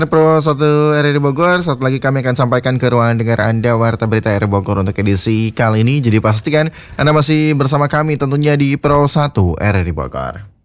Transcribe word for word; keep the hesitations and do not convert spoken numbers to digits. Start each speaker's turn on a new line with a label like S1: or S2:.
S1: Pro satu R R I Bogor, saat lagi kami akan sampaikan ke ruangan dengar Anda Warta Berita R R I Bogor untuk edisi kali ini. Jadi pastikan Anda masih bersama kami tentunya di Pro satu R R I Bogor.